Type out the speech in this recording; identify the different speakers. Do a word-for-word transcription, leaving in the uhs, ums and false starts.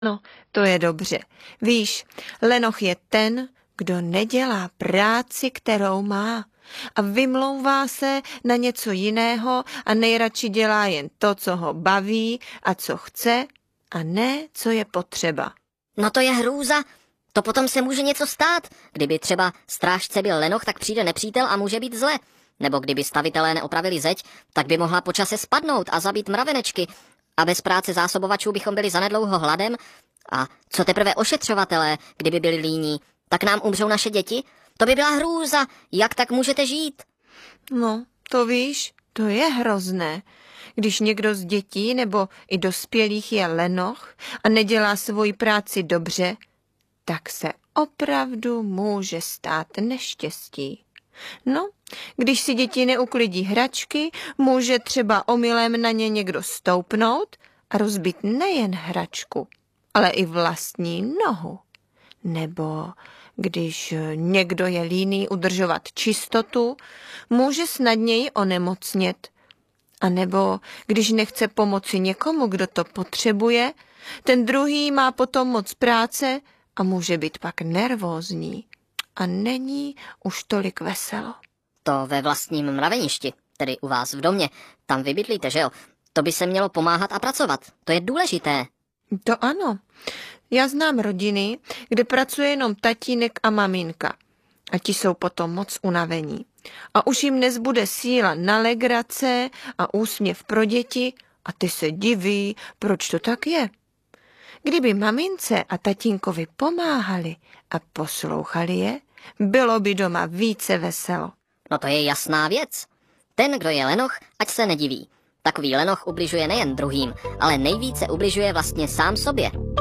Speaker 1: No, to je dobře. Víš, lenoch je ten, kdo nedělá práci, kterou má a vymlouvá se na něco jiného a nejradši dělá jen to, co ho baví a co chce a ne, co je potřeba.
Speaker 2: No to je hrůza. To potom se může něco stát. Kdyby třeba strážce byl lenoch, tak přijde nepřítel a může být zle. Nebo kdyby stavitelé neopravili zeď, tak by mohla po čase spadnout a zabít mravenečky. A bez práce zásobovačů bychom byli zanedlouho hladem. A co teprve ošetřovatelé, kdyby byli líní, tak nám umřou naše děti? To by byla hrůza. Jak tak můžete žít?
Speaker 1: No, to víš, to je hrozné. Když někdo z dětí nebo i dospělých je lenoch a nedělá svoji práci dobře, tak se opravdu může stát neštěstí. No, když si děti neuklidí hračky, může třeba omylem na ně někdo stoupnout a rozbít nejen hračku, ale i vlastní nohu. Nebo když někdo je líný udržovat čistotu, může snadněji onemocnět. A nebo když nechce pomoci někomu, kdo to potřebuje, ten druhý má potom moc práce a může být pak nervózní. A není už tolik veselo.
Speaker 2: To ve vlastním mraveništi, tedy u vás v domě, tam vy bydlíte, že jo? To by se mělo pomáhat a pracovat. To je důležité.
Speaker 1: To ano. Já znám rodiny, kde pracuje jenom tatínek a maminka. A ti jsou potom moc unavení. A už jim nezbude síla na legrace a úsměv pro děti a ty se diví, proč to tak je. Kdyby mamince a tatínkovi pomáhali a poslouchali je, bylo by doma více veselo.
Speaker 2: No to je jasná věc. Ten, kdo je lenoch, ať se nediví. Takový lenoch ubližuje nejen druhým, ale nejvíce ubližuje vlastně sám sobě.